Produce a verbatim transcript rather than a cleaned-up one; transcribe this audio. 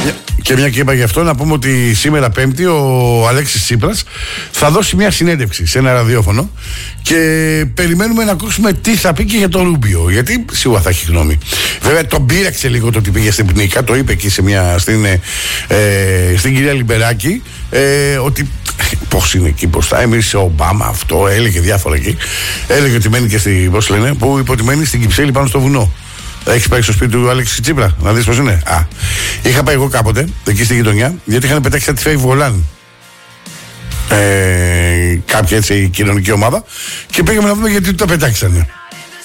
Και μια και είπα γι' αυτό, να πούμε ότι σήμερα Πέμπτη ο Αλέξης Τσίπρας θα δώσει μια συνέντευξη σε ένα ραδιόφωνο και περιμένουμε να ακούσουμε τι θα πει και για τον Ρούμπιο. Γιατί σίγουρα θα έχει γνώμη. Βέβαια τον πείραξε λίγο το ότι πήγε στην Πνίκα, το είπε εκεί σε μια, στην, ε, στην κυρία Λιμπεράκη, ε, ότι πώς είναι εκεί μπροστά. Εμείς ο Ομπάμα αυτό έλεγε διάφορα εκεί. Έλεγε ότι μένει και στην, πώς λένε, που είπε ότι μένει στην Κυψέλη πάνω στο βουνό. Έχεις πάει στο σπίτι του Αλέξη Τσίπρα, να δεις πώς είναι? Α, είχα πάει εγώ κάποτε, εκεί στη γειτονιά, γιατί είχαν πετάξει σαν τη Φέη Βολάν. Ε, κάποια έτσι κοινωνική ομάδα και πήγαμε να δούμε γιατί το πετάξανε.